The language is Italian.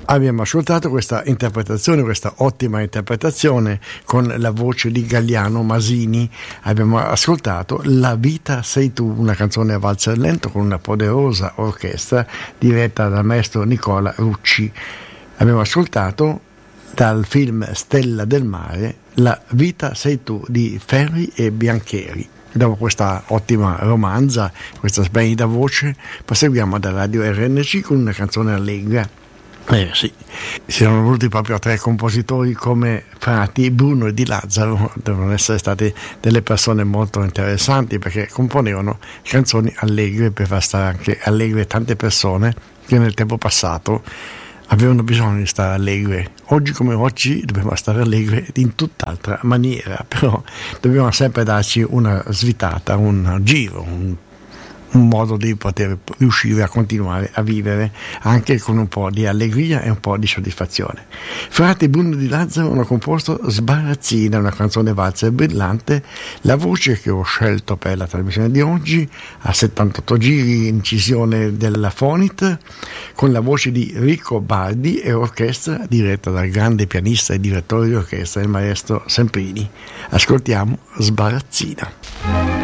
Abbiamo ascoltato questa interpretazione, questa ottima interpretazione con la voce di Galliano Masini. Abbiamo ascoltato La vita sei tu, una canzone a valzer lento con una poderosa orchestra diretta dal maestro Nicola Rucci. Abbiamo ascoltato dal film Stella del mare La vita sei tu di Ferri e Biancheri. Dopo questa ottima romanza, questa splendida voce, proseguiamo da Radio RNC con una canzone allegra. Sì, si sono voluti proprio tre compositori come Frati, Bruno e Di Lazzaro, devono essere state delle persone molto interessanti perché componevano canzoni allegre per far stare anche allegre tante persone che nel tempo passato avevano bisogno di stare allegre. Oggi come oggi dobbiamo stare allegre in tutt'altra maniera, però dobbiamo sempre darci una svitata, un giro, un modo di poter riuscire a continuare a vivere anche con un po' di allegria e un po' di soddisfazione. Frati Bruno Di Lazzaro hanno composto Sbarazzina, una canzone valzer brillante. La voce che ho scelto per la trasmissione di oggi a 78 giri, incisione della Fonit, con la voce di Rico Bardi e orchestra diretta dal grande pianista e direttore di orchestra il maestro Semprini. Ascoltiamo Sbarazzina.